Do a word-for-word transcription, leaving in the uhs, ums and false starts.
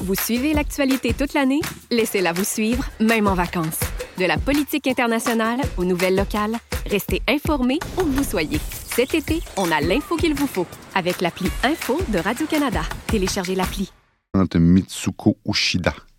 Vous suivez l'actualité toute l'année? Laissez-la vous suivre, même en vacances. De la politique internationale aux nouvelles locales, restez informés où que vous soyez. Cet été, on a l'info qu'il vous faut avec l'appli Info de Radio-Canada. Téléchargez l'appli. Mitsuko Uchida.